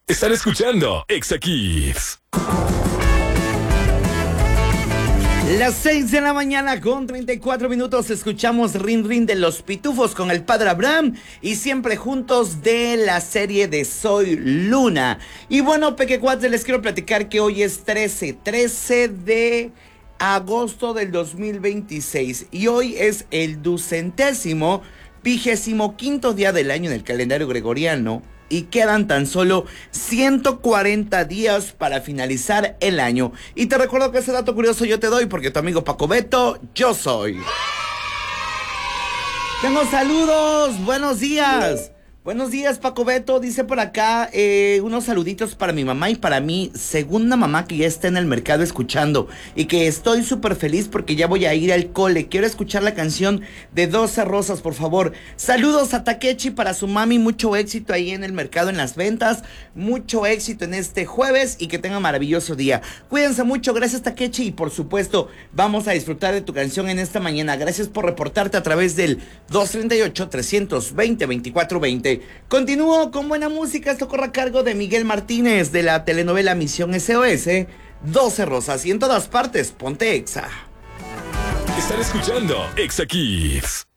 Están escuchando Exa Kids. Las 6 de la mañana con 34 minutos escuchamos Rin Rin de Los Pitufos con el Padre Abraham y siempre juntos de la serie de Soy Luna. Y bueno, pequecuates, les quiero platicar que hoy es 13 de agosto del 2026 y hoy es el 225º día del año en el calendario gregoriano. Y quedan tan solo 140 días para finalizar el año. Y te recuerdo que ese dato curioso yo te doy porque tu amigo Paco Beto, yo soy. Tengo saludos, buenos días. Buenos días, Paco Beto, dice por acá unos saluditos para mi mamá y para mi segunda mamá que ya está en el mercado escuchando y que estoy súper feliz porque ya voy a ir al cole. Quiero escuchar la canción de 12 Rosas, por favor. Saludos a Takechi para su mami, mucho éxito ahí en el mercado, en las ventas, mucho éxito en este jueves y que tenga un maravilloso día. Cuídense mucho, gracias Takechi y por supuesto vamos a disfrutar de tu canción en esta mañana. Gracias por reportarte a través del 238-320-2420. Continúo con buena música. Esto corre a cargo de Miguel Martínez de la telenovela Misión SOS, 12 Rosas y en todas partes, ponte Exa. Están escuchando Exa Kids.